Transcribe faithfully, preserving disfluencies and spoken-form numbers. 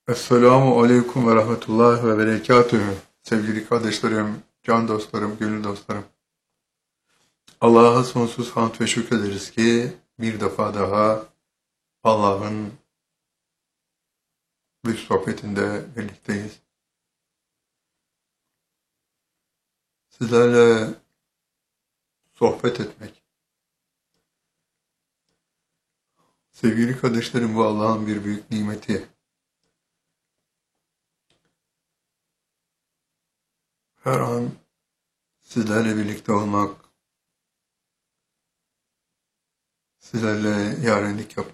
Esselamu Aleyküm ve Rahmetullahi ve Berekatühü. Sevgili kardeşlerim, can dostlarım, gönül dostlarım. Allah'a sonsuz hamd ve şükrederiz ki bir defa daha Allah'ın bir sohbetinde birlikteyiz. Sizlerle sohbet etmek. Sevgili kardeşlerim, bu Allah'ın bir büyük nimeti. Her an sizlerle birlikte olmak, sizlerle yarenlik yapmak.